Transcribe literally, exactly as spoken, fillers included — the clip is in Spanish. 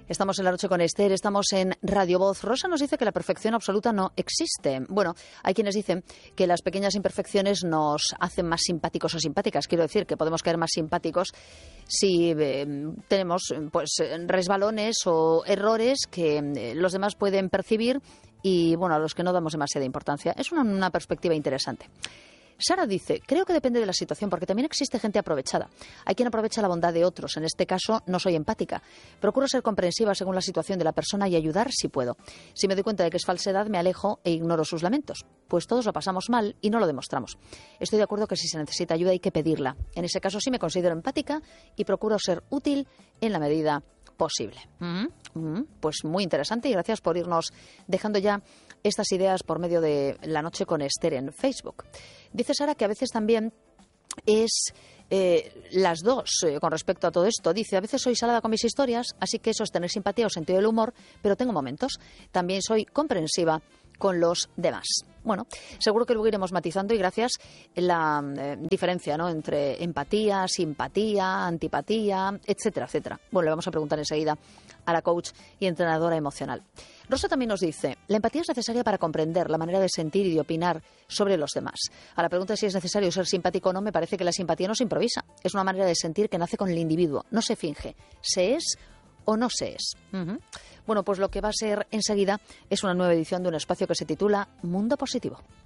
Estamos en La Noche con Esther, estamos en Radio Voz. Rosa nos dice que la perfección absoluta no existe. Bueno, hay quienes dicen que las pequeñas imperfecciones nos hacen más simpáticos o simpáticas. Quiero decir que podemos caer más simpáticos si eh, tenemos pues resbalones o errores que eh, los demás pueden percibir y bueno, a los que no damos demasiada importancia. Es una, una perspectiva interesante. Sara dice, creo que depende de la situación, porque también existe gente aprovechada. Hay quien aprovecha la bondad de otros. En este caso, no soy empática. Procuro ser comprensiva según la situación de la persona y ayudar si puedo. Si me doy cuenta de que es falsedad, me alejo e ignoro sus lamentos. Pues todos lo pasamos mal y no lo demostramos. Estoy de acuerdo que si se necesita ayuda hay que pedirla. En ese caso sí me considero empática y procuro ser útil en la medida posible. Mm-hmm. Mm-hmm. Pues muy interesante y gracias por irnos dejando ya estas ideas por medio de La Noche con Esther en Facebook. Dice Sara que a veces también es eh, las dos eh, con respecto a todo esto. Dice, a veces soy salada con mis historias, así que eso es tener simpatía o sentido del humor, pero tengo momentos. También soy comprensiva con los demás. Bueno, seguro que luego iremos matizando y gracias la eh, diferencia, ¿no?, entre empatía, simpatía, antipatía, etcétera, etcétera. Bueno, le vamos a preguntar enseguida a la coach y entrenadora emocional. Rosa también nos dice, la empatía es necesaria para comprender la manera de sentir y de opinar sobre los demás. A la pregunta de si es necesario ser simpático o no, me parece que la simpatía no se improvisa. Es una manera de sentir que nace con el individuo, no se finge. Se es o no se es. Uh-huh. Bueno, pues lo que va a ser enseguida es una nueva edición de un espacio que se titula Mundo Positivo.